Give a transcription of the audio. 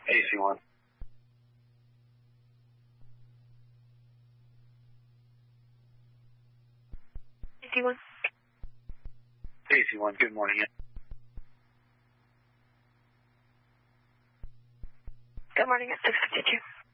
AC1. AC1. AC1, good morning. Good morning, at 652.